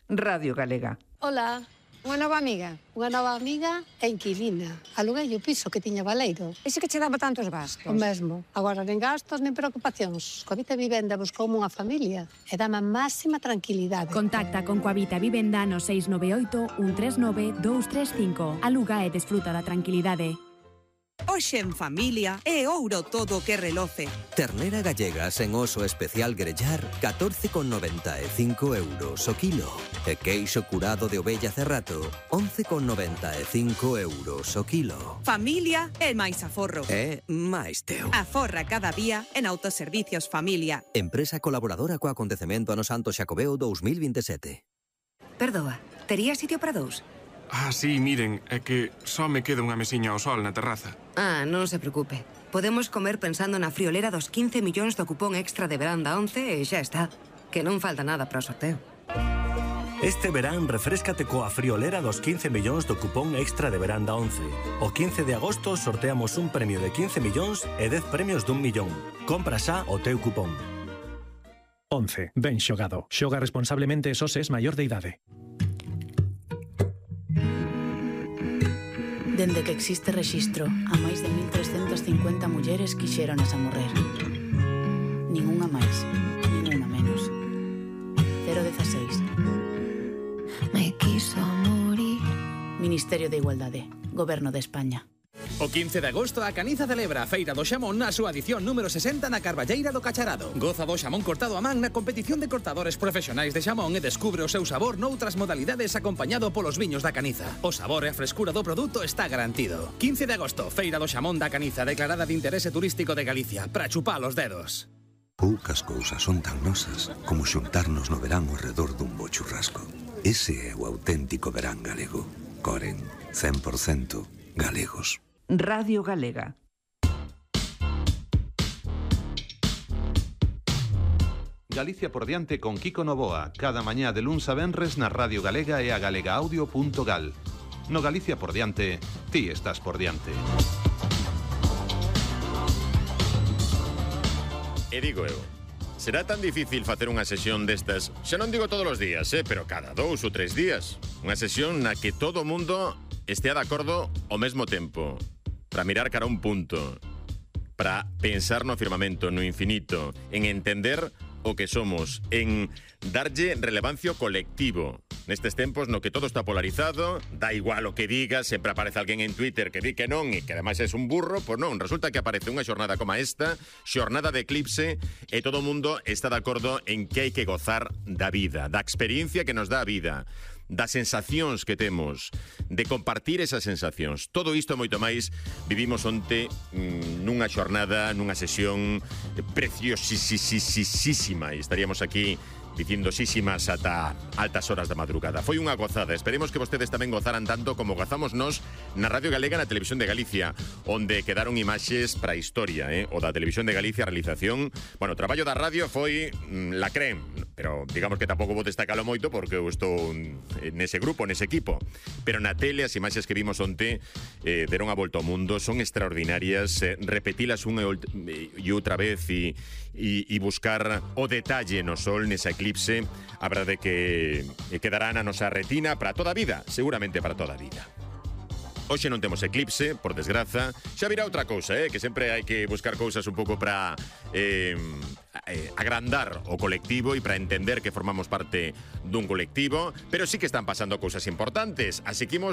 Radio Galega. Hola. Unha nova amiga é inquilina. Aluguei o piso que tiña baleiro. Ese que che daba tantos gastos? O mesmo. Agora nen gastos nen preocupacións. Coavita Vivenda buscoume unha familia e dame a máxima tranquilidade. Contacta con Coavita Vivenda no 698 139 235. Aluga e desfruta da tranquilidade. Hoxe en familia é ouro todo o que reloce. Ternera gallega sen oso especial grellar, 14,95 euros o kilo. E queixo curado de ovella cerrato, 11,95 euros o kilo. Familia é máis aforro. É máis teu. Aforra cada día en Autoservicios Familia. Empresa colaboradora co acontecemento ano Santo Xacobeo 2027. Perdoa, tería sitio para dous? Sí, miren, é que só me queda unha mesiña ao sol na terraza. Non se preocupe. Podemos comer pensando na friolera dos 15 millóns do cupón extra de verán da 11 e xa está. Que non falta nada para o sorteo. Este verán refréscate coa friolera dos 15 millóns do cupón extra de verán da 11. O 15 de agosto sorteamos un premio de 15 millóns e 10 premios dun millón. Compra xa o teu cupón. 11. Ben xogado. Xoga responsablemente e só se es maior de idade. Dende que existe rexistro, a máis de 1.350 mulleres quixéronas a morrer. Ninguna máis, ninguna menos. 016. Me quiso morir. Ministerio de Igualdade, Goberno de España. O 15 de agosto a Caniza celebra a Feira do Xamón na súa edición número 60 na Carballeira do Cacharado. Goza do xamón cortado a man na competición de cortadores profesionais de xamón e descubre o seu sabor noutras modalidades acompañado polos viños da Caniza. O sabor e a frescura do produto está garantido. 15 de agosto, Feira do Xamón da Caniza, declarada de interese turístico de Galicia, para chupar os dedos. Poucas cousas son tan nosas como xuntarnos no verán ao redor dun bo churrasco. Ese é o auténtico verán galego. Coren, 100% galegos. Radio Galega. Galicia por diante con Kiko Novoa, cada mañá de luns a venres na Radio Galega e a galegaaudio.gal. No Galicia por diante, ti estás por diante. E digo eu, será tan difícil facer unha sesión destas, xa non digo todos os días, pero cada 2 ou 3 días. Unha sesión na que todo o mundo estea de acordo ao mesmo tempo, para mirar cara a un punto, para pensar no firmamento, no infinito, en entender o que somos, en darlle relevancia ao colectivo. Nestes tempos no que todo está polarizado, da igual o que digas, sempre aparece alguén en Twitter que di que non e que ademais é un burro, pois non, resulta que aparece unha xornada como esta, xornada de eclipse, e todo o mundo está de acordo en que hai que gozar da vida, da experiencia que nos dá a vida, das sensacións que temos, de compartir esas sensacións. Todo isto e moito máis vivimos onte nunha xornada, nunha sesión preciosísima, e estaríamos aquí dicindo xísimas ata altas horas da madrugada. Foi unha gozada. Esperemos que vostedes tamén gozaran tanto como gozamos nós na Radio Galega, na Televisión de Galicia, onde quedaron imaxes para a historia, o da Televisión de Galicia, a realización. Bueno, o traballo da radio foi la creme, pero digamos que tampouco vou destacalo moito porque eu estou nese grupo, nese equipo. Pero na tele, as imaxes que vimos onte deron a volta ao mundo, son extraordinarias. Repetilas unha e outra vez e buscar o detalle no sol, nesa eclipse, a verdade que quedará na nosa retina para toda a vida, seguramente para toda a vida. Hoxe non temos eclipse, por desgraza. Xa virá outra cousa, que sempre hai que buscar cousas un pouco para agrandar o colectivo e para entender que formamos parte dun colectivo, pero sí que están pasando cousas importantes, así que imos